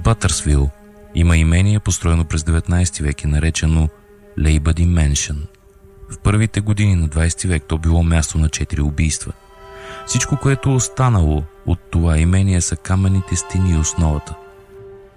Бътърсвил има имение, построено през 19 век и наречено Лейбъди Меншън. В първите години на 20 век то било място на 4 убийства. Всичко, което е останало от това имение, са каменните стени и основата.